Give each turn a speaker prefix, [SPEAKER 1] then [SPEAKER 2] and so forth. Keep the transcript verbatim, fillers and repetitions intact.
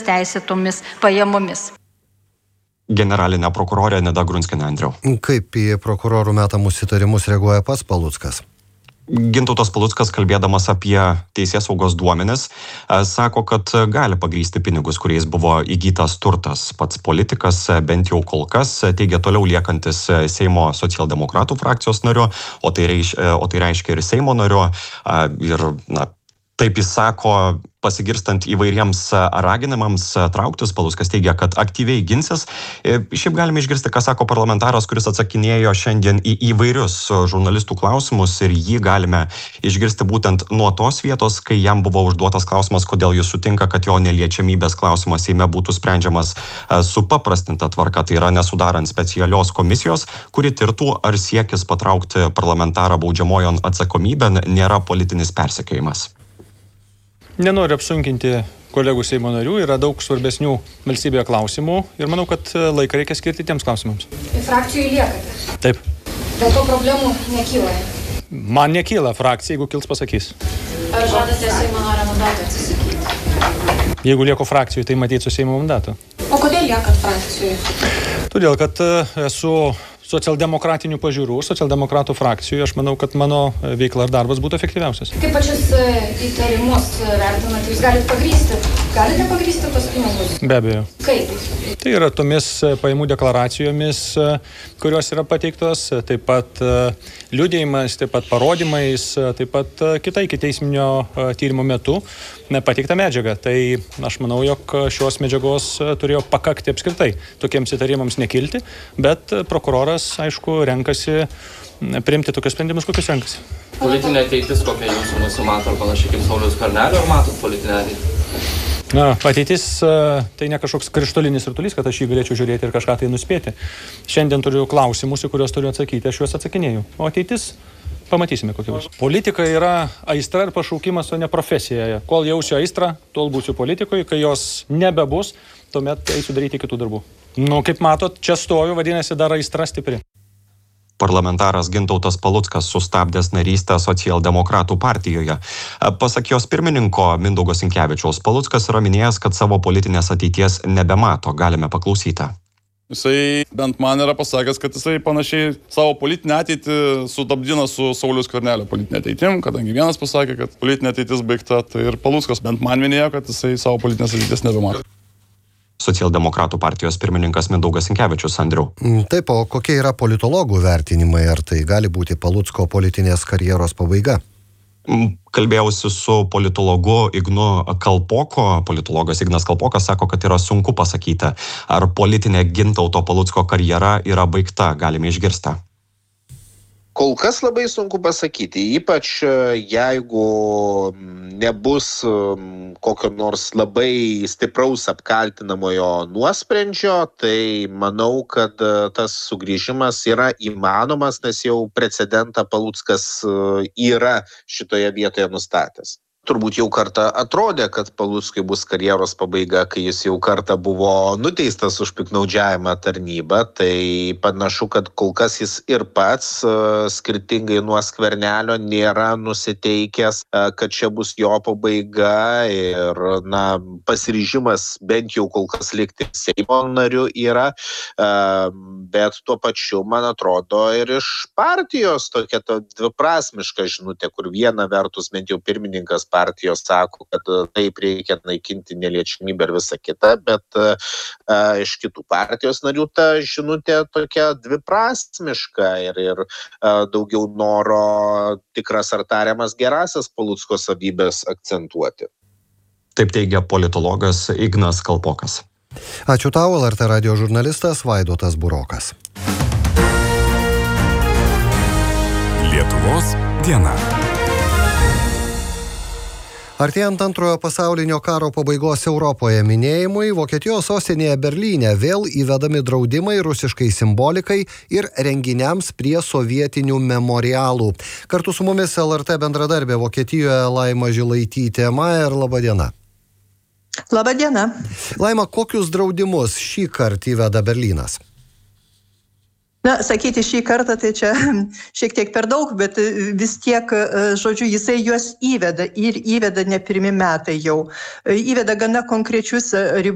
[SPEAKER 1] neteisėtomis pajamomis.
[SPEAKER 2] Generalinė prokurorė Nida Grunskienė, Andriau.
[SPEAKER 3] Kaip į prokurorų metamus įtarimus reaguoja pats Paluckas?
[SPEAKER 2] Gintautas Paluckas, kalbėdamas apie teisėsaugos duomenis, sako, kad gali pagrįsti pinigus, kuriais buvo įgytas turtas. Pats politikas, bent jau kol kas, teigia toliau liekantis Seimo socialdemokratų frakcijos nariu, o tai reiškia, o tai reiškia ir Seimo nariu. Ir, na, taip jis sako, pasigirstant įvairiems raginimams trauktis, Paluckas teigia, kad aktyviai ginsis. Šiaip galime išgirsti, ką sako parlamentaras, kuris atsakinėjo šiandien į įvairius žurnalistų klausimus, ir jį galime išgirsti būtent nuo tos vietos, kai jam buvo užduotas klausimas, kodėl jis sutinka, kad jo neliečiamybės klausimas Seime būtų sprendžiamas supaprastinta tvarka, tai yra nesudarant specialios komisijos, kuri tirtų, ar siekis patraukti parlamentarą baudžiamojon atsakomybėn nėra politinis persekiojimas.
[SPEAKER 4] Nenoriu apsunkinti kolegų Seimo narių, yra daug svarbesnių valstybėje klausimų ir manau, kad laiką reikia skirti tiems klausimams.
[SPEAKER 5] Frakcijų liekate?
[SPEAKER 4] Taip.
[SPEAKER 5] Dėl to problemų nekyla?
[SPEAKER 4] Man nekyla, frakcija, jeigu kils, pasakys.
[SPEAKER 5] Ar žadate Seimo nario mandatą atsisakyti?
[SPEAKER 4] Jeigu lieku frakcijų, tai matyti su Seimo mandatu.
[SPEAKER 5] O kodėl liekat frakcijų?
[SPEAKER 4] Todėl, kad esu socialdemokratinių pažiūrų, socialdemokratų frakcijų, aš manau, kad mano veikla ir darbas būtų efektyviausias.
[SPEAKER 5] Kaip pačius įtarimus vertinate, jūs galite pagrįsti? Galite pagrįsti tos pinigus?
[SPEAKER 4] Be abejo.
[SPEAKER 5] Kaip?
[SPEAKER 4] Tai yra tomis pajamų deklaracijomis, kurios yra pateiktos, taip pat liudijimais, taip pat parodymais, taip pat kitai ikiteisminio tyrimo metu pateikta medžiaga. Tai aš manau, jog šios medžiagos turėjo pakakti apskritai tokiems įtarimams nekilti, bet prokuroras, aišku, renkasi priimti tokius sprendimus, kokius renkasi.
[SPEAKER 6] Politinė ateitis, kokia jūsų nusimato, ar panašiai kaip Sauliaus Skvernelio, ar matot politinę ateitį?
[SPEAKER 4] Na, ateitis tai ne kažkoks krištolinis rutulys, kad aš jį galėčiau žiūrėti ir kažką tai nuspėti. Šiandien turiu klausimus, į kuriuos turiu atsakyti, aš juos atsakinėjau. O ateitis, pamatysime, kokia bus. Politika yra aistra ir pašaukimas, o ne profesija. Kol jausiu aistrą, tol būsiu politikoje, kai jos nebebus, tuomet eisiu daryti kitų darbų. Nu, kaip matot, čia stoju, vadinasi, dar aistra stipri.
[SPEAKER 2] Parlamentaras Gintautas Paluckas sustabdęs narystę socialdemokratų partijoje. Pasak jos pirmininko Mindaugo Sinkevičiaus, Paluckas yra minėjęs, kad savo politinės ateities nebemato. Galime paklausyti.
[SPEAKER 7] Jisai bent man yra pasakęs, kad jisai panašiai savo politinę ateitį sudabdina su Sauliaus Skvernelio politinė ateitim, kadangi vienas pasakė, kad politinė ateitis baigta, tai ir Paluckas bent man minėjo, kad jisai savo politinės ateities nebemato.
[SPEAKER 2] Socialdemokratų partijos pirmininkas Mindaugas Sinkevičius, Andriau.
[SPEAKER 3] Taip, o kokie yra politologų vertinimai, ar tai gali būti Palucko politinės karjeros pabaiga?
[SPEAKER 2] Kalbėjausi su politologu Ignu Kalpoko. Politologas Ignas Kalpokas sako, kad yra sunku pasakyti, ar politinė Gintauto Palucko karjera yra baigta. Galime išgirsti.
[SPEAKER 8] Kol kas labai sunku pasakyti, ypač jeigu nebus kokio nors labai stipraus apkaltinamojo nuosprendžio, tai manau, kad tas sugrįžimas yra įmanomas, nes jau precedentą Paluckas yra šitoje vietoje nustatęs. Turbūt jau kartą atrodė, kad Paluckui bus karjeros pabaiga, kai jis jau kartą buvo nuteistas už piktnaudžiavimą tarnybą, tai panašu, kad kol kas jis ir pats, skirtingai nuo Skvernelio, nėra nusiteikęs, kad čia bus jo pabaiga ir, na, pasiryžimas bent jau kol kas likti Seimo nariu yra, bet tuo pačiu, man atrodo, ir iš partijos tokia ta dviprasmiška žinutė, kur viena vertus bent jau pirmininkas partijos sako, kad taip reikia naikinti neliečiamybę ir visą kitą, bet a, iš kitų partijos narių ta žinutė tokia dviprasmiška ir, ir a, daugiau noro tikras ar tariamas gerasias Palucko savybės akcentuoti.
[SPEAKER 2] Taip teigia politologas Ignas Kalpokas.
[SPEAKER 3] Ačiū tau, L R T radijo žurnalistas Vaidotas Burokas.
[SPEAKER 9] Lietuvos diena.
[SPEAKER 3] Artėjant antrojo pasaulinio karo pabaigos Europoje minėjimui, Vokietijos sostinėje Berlyne vėl įvedami draudimai rusiškai simbolikai ir renginiams prie sovietinių memorialų. Kartu su mumis L R T bendradarbė Vokietijoje Laima Žilaitytė. Majer, laba diena.
[SPEAKER 10] Labą dieną.
[SPEAKER 3] Laima, kokius draudimus šį kartą įveda Berlynas?
[SPEAKER 10] Na, sakyti šį kartą, tai čia šiek tiek per daug, bet vis tiek, žodžiu, jisai juos įveda ir įveda ne pirmi metai jau. Įveda gana konkrečius ribojimus.